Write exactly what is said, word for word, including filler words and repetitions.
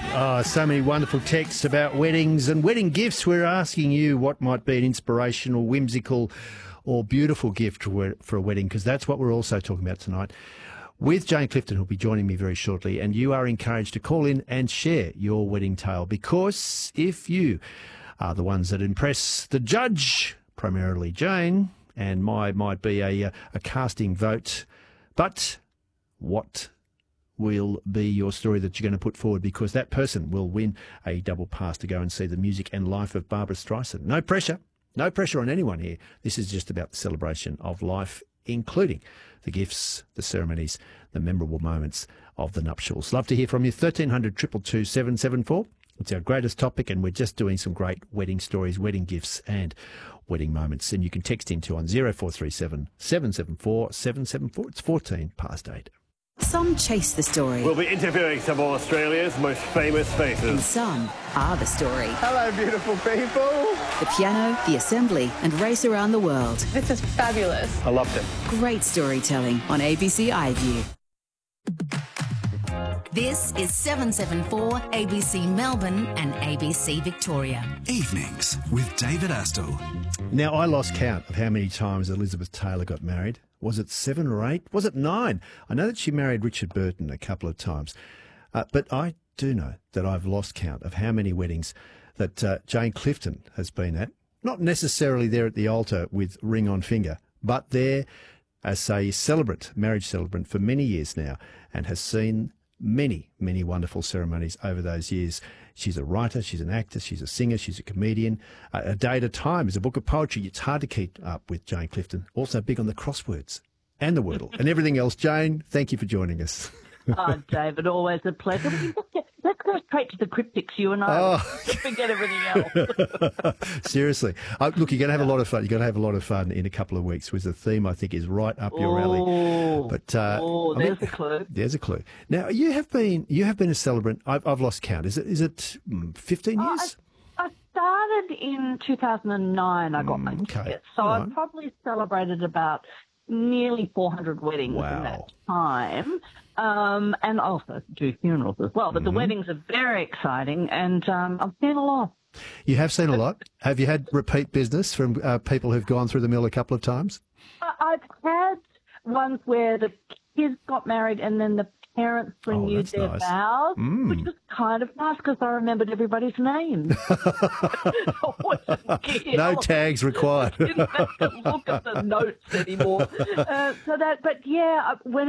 Oh, so many wonderful texts about weddings and wedding gifts. We're asking you what might be an inspirational, whimsical or beautiful gift for a wedding, because that's what we're also talking about tonight with Jane Clifton, who'll be joining me very shortly. And you are encouraged to call in and share your wedding tale, because if you are the ones that impress the judge, primarily Jane, and my might be a, a casting vote, but what will be your story that you're going to put forward, because that person will win a double pass to go and see the music and life of Barbra Streisand. No pressure. No pressure on anyone here. This is just about the celebration of life, including the gifts, the ceremonies, the memorable moments of the nuptials. Love to hear from you. thirteen hundred, two two two, seven seven four. It's our greatest topic, and we're just doing some great wedding stories, wedding gifts and wedding moments. And you can text into on zero four three seven, seven seven four, seven seven four. It's fourteen past eight. Some chase the story. We'll be interviewing some of Australia's most famous faces. And some are the story. Hello, beautiful people. The piano, the assembly, and race around the world. This is fabulous. I loved it. Great storytelling on A B C iView. This is seven seven four A B C Melbourne and A B C Victoria. Evenings with David Astle. Now, I lost count of how many times Elizabeth Taylor got married. Was it seven or eight? Was it nine? I know that she married Richard Burton a couple of times. Uh, but I do know that I've lost count of how many weddings that uh, Jane Clifton has been at. Not necessarily there at the altar with ring on finger, but there as a celebrant, marriage celebrant for many years now, and has seen many, many wonderful ceremonies over those years. She's a writer, she's an actor, she's a singer, she's a comedian. Uh, a Day at a Time is a book of poetry. It's hard to keep up with Jane Clifton. Also big on the crosswords and the Wordle and everything else. Jane, thank you for joining us. Oh, David, always a pleasure. Let's go straight to the cryptics, you and I. Oh. Forget everything else. Seriously. Uh, look, you're going to have a lot of fun. You're going to have a lot of fun in a couple of weeks, with the theme I think is right up your alley. Oh, but uh, oh I there's mean, a clue. There's a clue. Now, you have been you have been a celebrant. I've, I've lost count. Is it is it fifteen Oh, years? I, I started in two thousand nine. I got my Mm, okay. ticket. So All I right. probably celebrated about nearly four hundred weddings Wow. in that time. Um, and also do funerals as well. But Mm-hmm. the weddings are very exciting, and um, I've seen a lot. You have seen a lot. Have you had repeat business from uh, people who've gone through the mill a couple of times? I- I've had ones where the kids got married and then the parents renewed that's their nice. vows, Mm. which was kind of nice because I remembered everybody's names. No tags required. Didn't have to look at the notes anymore. Uh, so that, but yeah, when